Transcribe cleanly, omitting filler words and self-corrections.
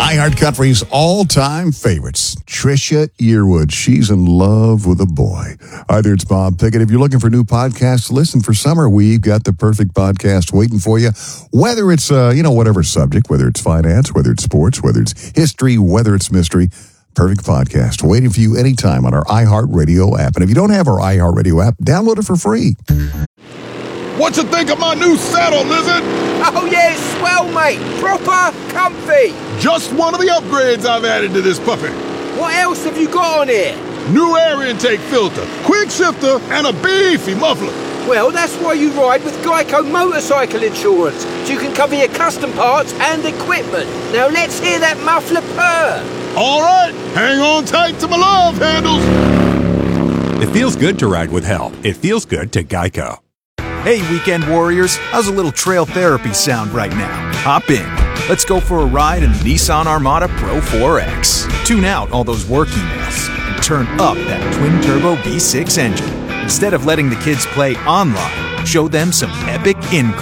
iHeart Country's all-time favorites. Trisha Yearwood. She's in love with a boy. Hi there, it's Bob Pickett. If you're looking for new podcasts to listen for summer, we've got the perfect podcast waiting for you. Whether it's, whatever subject, whether it's finance, whether it's sports, whether it's history, whether it's mystery, perfect podcast waiting for you anytime on our iHeartRadio app. And if you don't have our iHeartRadio app, download it for free. What you think of my new saddle, Lizard? Oh, yeah, it's swell, mate. Proper comfy. Just one of the upgrades I've added to this puppy. What else have you got on here? New air intake filter, quick shifter, and a beefy muffler. Well, that's why you ride with Geico Motorcycle Insurance, so you can cover your custom parts and equipment. Now let's hear that muffler purr. All right, hang on tight to my love handles. It feels good to ride with help. It feels good to Geico. Hey, weekend warriors, how's a little trail therapy sound right now? Hop in. Let's go for a ride in the Nissan Armada Pro 4X. Tune out all those work emails and turn up that twin-turbo V6 engine. Instead of letting the kids play online, show them some epic in